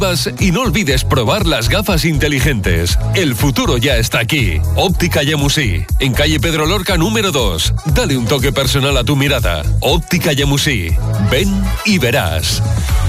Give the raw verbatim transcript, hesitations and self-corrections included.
Y no olvides probar las gafas inteligentes. El futuro ya está aquí. Óptica Yamusí, en calle Pedro Lorca número dos. Dale un toque personal a tu mirada. Óptica Yamusí. Ven y verás.